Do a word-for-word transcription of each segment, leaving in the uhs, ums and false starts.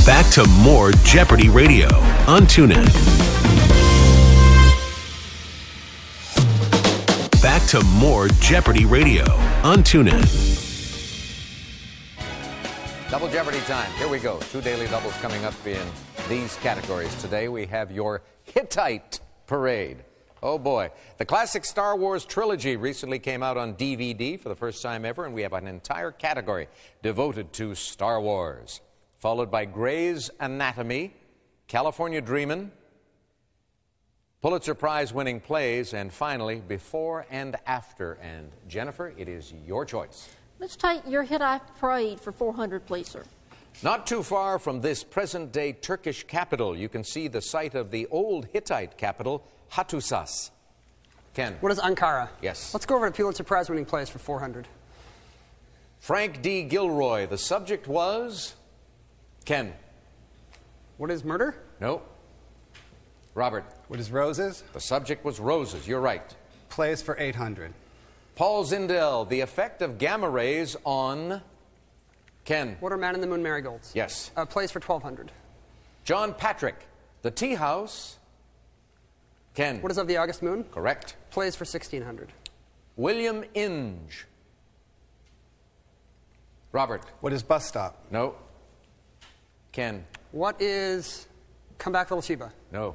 Back to more Jeopardy Radio on TuneIn. Back to more Jeopardy Radio on TuneIn. Double Jeopardy time. Here we go. Two daily doubles coming up in these categories. Today we have your Hittite Parade. Oh boy. The classic Star Wars trilogy recently came out on D V D for the first time ever, and we have an entire category devoted to Star Wars. Followed by Grey's Anatomy, California Dreamin', Pulitzer Prize-winning plays, and finally, Before and After. And Jennifer, it is your choice. Let's take your Hittite Parade for four hundred, please, sir. Not too far from this present-day Turkish capital, you can see the site of the old Hittite capital, Hattusas. Ken. What is Ankara? Yes. Let's go over to Pulitzer Prize-winning plays for four hundred. Frank D. Gilroy. The subject was... Ken. What is Murder? No. Robert. What is Roses? The subject was Roses. You're right. Plays for eight hundred. Paul Zindel. The effect of gamma rays on... Ken. What are Man in the Moon Marigolds? Yes. Uh, plays for twelve hundred. John Patrick. The Tea House. Ken. What is Of the August Moon? Correct. Plays for sixteen hundred. William Inge. Robert. What is Bus Stop? No. Ken. What is Come Back, Little Sheba? No.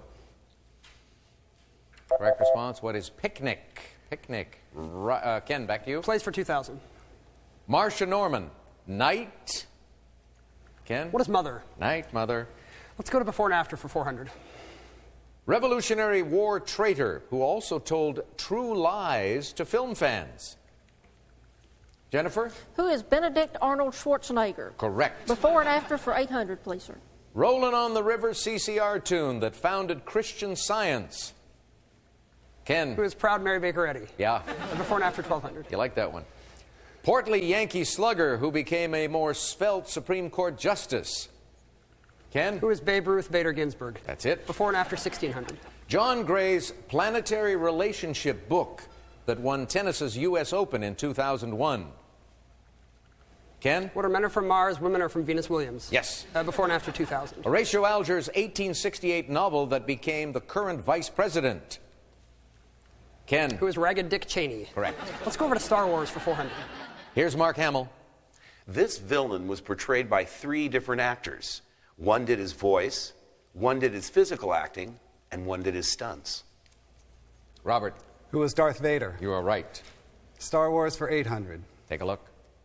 Correct response. What is Picnic? Picnic. Ri- uh, Ken, back to you. Plays for two thousand. Marcia Norman. Night. Ken. What is Mother? Night, Mother. Let's go to Before and After for four hundred. Revolutionary War traitor who also told true lies to film fans. Jennifer? Who is Benedict Arnold Schwarzenegger? Correct. Before and After for eight hundred, please, sir. Rollin' on the River C C R tune that founded Christian Science. Ken? Who is Proud Mary Baker Eddy? Yeah. Before and After twelve hundred. You like that one. Portly Yankee slugger who became a more svelte Supreme Court justice. Ken? Who is Babe Ruth Bader Ginsburg? That's it. Before and After sixteen hundred. John Gray's planetary relationship book that won tennis's U S Open in two thousand one. Ken? What are Men Are From Mars, Women Are From Venus Williams? Yes. Uh, before and After two thousand. Horatio Alger's eighteen sixty-eight novel that became the current vice president. Ken? Who is Ragged Dick Cheney? Correct. Let's go over to Star Wars for four hundred. Here's Mark Hamill. This villain was portrayed by three different actors. One did his voice, one did his physical acting, and one did his stunts. Robert? Who was Darth Vader? You are right. Star Wars for eight hundred. Take a look.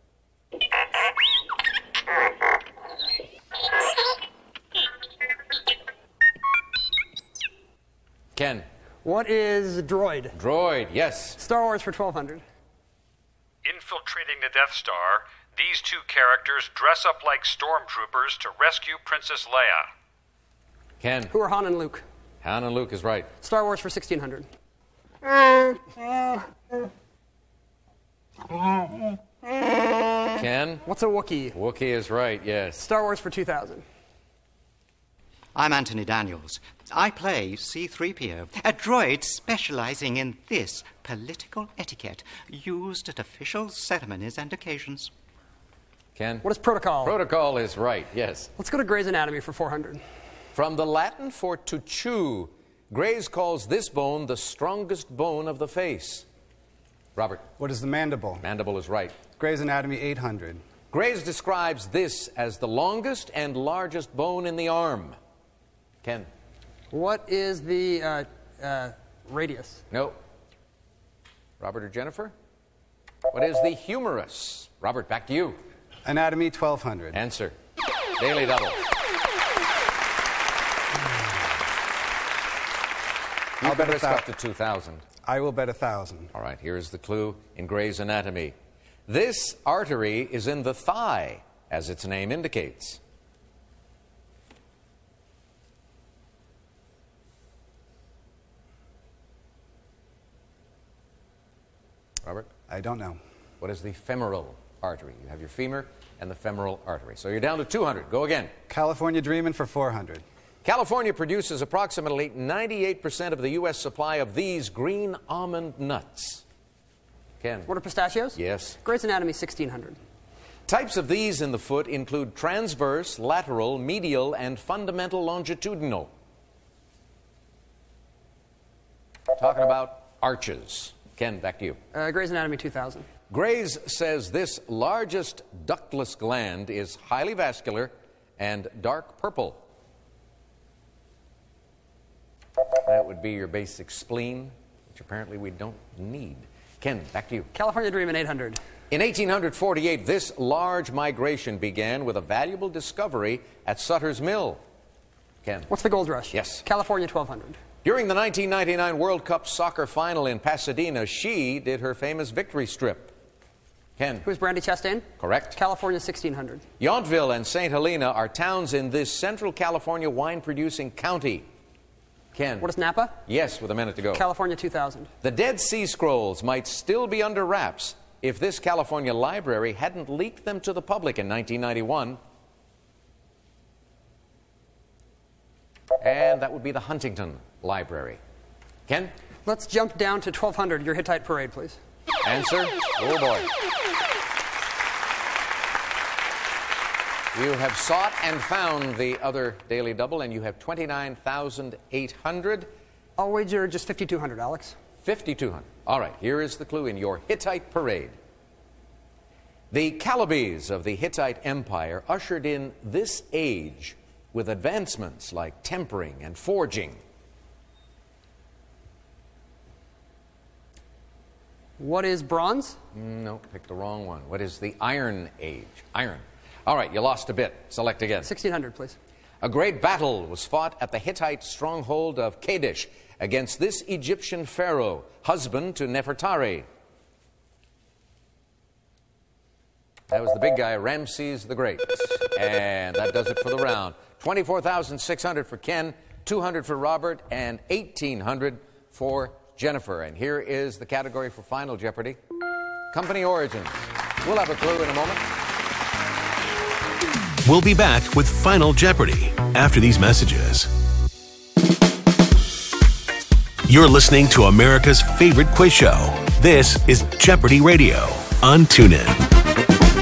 Ken? What is Droid? Droid, yes. Star Wars for twelve hundred. Infiltrating the Death Star, these two characters dress up like stormtroopers to rescue Princess Leia. Ken? Who are Han and Luke? Han and Luke is right. Star Wars for sixteen hundred. Ken? What's a Wookiee? Wookiee is right, yes. Star Wars for two thousand. I'm Anthony Daniels. I play C three P O, a droid specializing in this political etiquette used at official ceremonies and occasions. Ken? What is Protocol? Protocol is right, yes. Let's go to Grey's Anatomy for four hundred. From the Latin for to chew, Grays calls this bone the strongest bone of the face. Robert? What is the mandible? Mandible is right. Grey's Anatomy eight hundred. Grays describes this as the longest and largest bone in the arm. Ken? What is the uh, uh, radius? No. Robert or Jennifer? What is the humerus? Robert, back to you. Anatomy twelve hundred. Answer. Daily double. You I'll can bet a risk thou- up to two thousand. I will bet a thousand. All right, here is the clue in Gray's Anatomy. This artery is in the thigh, as its name indicates. Robert? I don't know. What is the femoral artery? You have your femur and the femoral artery. So you're down to two hundred. Go again. California Dreamin' for four hundred. California produces approximately ninety-eight percent of the U S supply of these green almond nuts. Ken? What are pistachios? Yes. Grey's Anatomy sixteen hundred. Types of these in the foot include transverse, lateral, medial, and fundamental longitudinal. Talking about arches. Ken, back to you. Uh, Gray's Anatomy two thousand. Gray's says this largest ductless gland is highly vascular and dark purple. That would be your basic spleen, which apparently we don't need. Ken, back to you. California Dreamin' eight hundred. In eighteen forty-eight, this large migration began with a valuable discovery at Sutter's Mill. Ken. What's the gold rush? Yes. California twelve hundred. During the nineteen ninety-nine World Cup soccer final in Pasadena, she did her famous victory strip. Ken. Who's Brandy Chastain? Correct. California sixteen hundred. Yountville and Saint Helena are towns in this central California wine-producing county. Ken. What is Napa? Yes, with a minute to go. California two thousand. The Dead Sea Scrolls might still be under wraps if this California library hadn't leaked them to the public in nineteen ninety-one. And that would be the Huntington Library. Ken? Let's jump down to twelve hundred, your Hittite parade, please. Answer? Oh, boy. You have sought and found the other Daily Double, and you have twenty-nine thousand eight hundred. I'll wager just fifty-two hundred, Alex. fifty-two hundred. All right, here is the clue in your Hittite parade. The Chalybes of the Hittite Empire ushered in this age with advancements like tempering and forging. What is bronze? No, picked the wrong one. What is the Iron Age? Iron. All right, you lost a bit. Select again. sixteen hundred, please. A great battle was fought at the Hittite stronghold of Kadesh against this Egyptian pharaoh, husband to Nefertari. That was the big guy, Ramses the Great. And that does it for the round. twenty-four thousand six hundred for Ken, two hundred for Robert, and eighteen hundred for Jennifer. And here is the category for Final Jeopardy. Company origins. We'll have a clue in a moment. We'll be back with Final Jeopardy after these messages. You're listening to America's favorite quiz show. This is Jeopardy Radio on TuneIn.